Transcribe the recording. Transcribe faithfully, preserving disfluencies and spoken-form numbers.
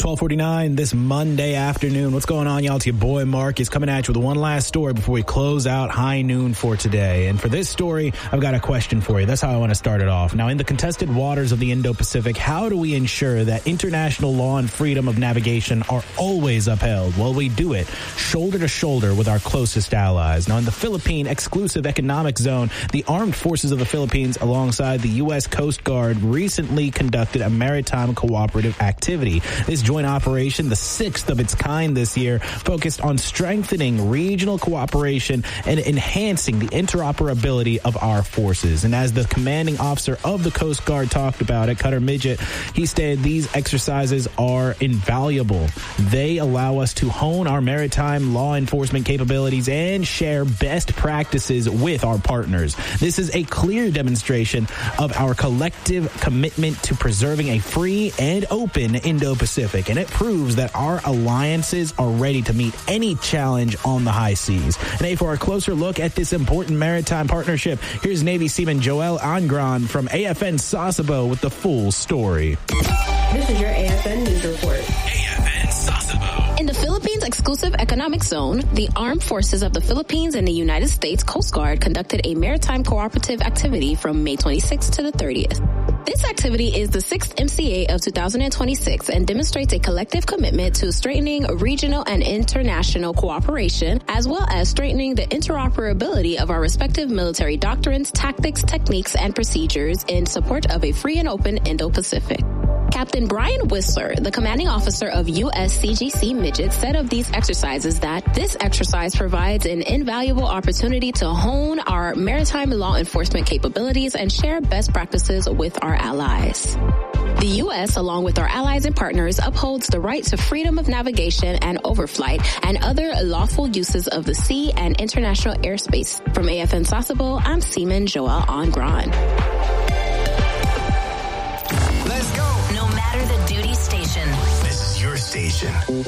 twelve forty-nine this Monday afternoon. What's going on, y'all? It's your boy Mark is coming at you with one last story before we close out high noon for today. And for this story, I've got a question for you. That's how I want to start it off. Now, in the contested waters of the Indo-Pacific, how do we ensure that international law and freedom of navigation are always upheld? Well, we do it shoulder to shoulder with our closest allies. Now, in the Philippine Exclusive Economic Zone, the Armed Forces of the Philippines, alongside the U S Coast Guard, recently conducted a maritime cooperative activity. This joint operation, the sixth of its kind this year, focused on strengthening regional cooperation and enhancing the interoperability of our forces. And as the commanding officer of the Coast Guard talked about it, Cutter Midget, he stated these exercises are invaluable. They allow us to hone our maritime law enforcement capabilities and share best practices with our partners. This is a clear demonstration of our collective commitment to preserving a free and open Indo-Pacific, and it proves that our alliances are ready to meet any challenge on the high seas. And hey, for a closer look at this important maritime partnership, here's Navy Seaman Joel Angran from A F N Sasebo with the full story. This is your A F N News Report. A F N Sasebo. In the Philippines Exclusive Economic Zone, the Armed Forces of the Philippines and the United States Coast Guard conducted a maritime cooperative activity from May twenty-sixth to the thirtieth. This activity is the sixth M C A of two thousand twenty-six and demonstrates a collective commitment to strengthening regional and international cooperation, as well as strengthening the interoperability of our respective military doctrines, tactics, techniques, and procedures in support of a free and open Indo-Pacific. Captain Brian Whistler, the commanding officer of U S C G C Midget, said of these exercises that this exercise provides an invaluable opportunity to hone our maritime law enforcement capabilities and share best practices with our allies. The U S, along with our allies and partners, upholds the right to freedom of navigation and overflight and other lawful uses of the sea and international airspace. From A F N Sasebo, I'm Seaman Joel Angran.